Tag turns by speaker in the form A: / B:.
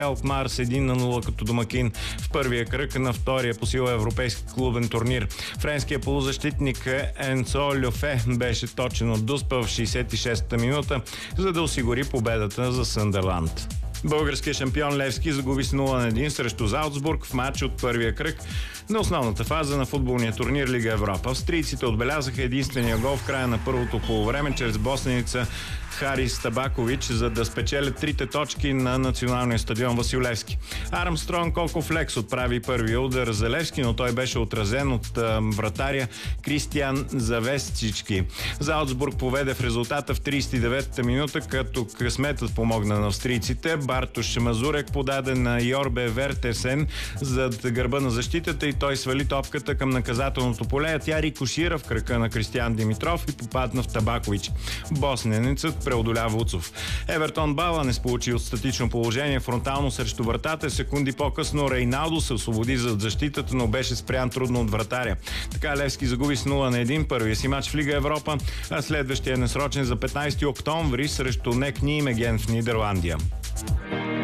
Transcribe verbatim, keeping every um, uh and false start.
A: Алкмар с един на нула като домакин в първия кръг на втория по сила европейски клубен турнир. Френският полузащитник Енцо Люфе беше точен от Дуспа в шейсет и шеста минута, за да осигури победата за Съндърланд. Българският шампион Левски загуби с нула на един срещу Залцбург в матч от първия кръг на основната фаза на футболния турнир Лига Европа. Австрийците отбелязаха единствения гол в края на първото полувреме чрез босненица Харис Табакович, за да спечелят трите точки на националния стадион Васил Левски. Армстронг Окофлекс отправи първия удар за Левски, но той беше отразен от а, вратаря Кристиан Завестички. Залцбург поведе в резултата в трийсет и девета минута, като късметът помогна на австрийците. Бартош Мазурек подаде на Йорбе Вертесен зад гърба на защитата и той свали топката към наказателното поле, а тя рикошира в кръка на Кристиан Димитров и попадна в Табакович. Босненецът преодоля Вуцов. Евертон Баланес получи от статично положение фронтално срещу вратата. Секунди по-късно Рейналдо се освободи зад защитата, но беше спрян трудно от вратаря. Така Левски загуби с нула на един първия си мач в Лига Европа, а следващия е насрочен за петнайсети октомври срещу Нек Ниемеген в Нидерландия.